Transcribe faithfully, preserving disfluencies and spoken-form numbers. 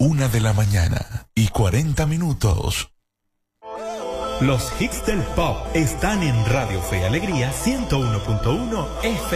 Una de la mañana y cuarenta minutos. Los hits del pop están en Radio Fe y Alegría ciento uno punto uno F M.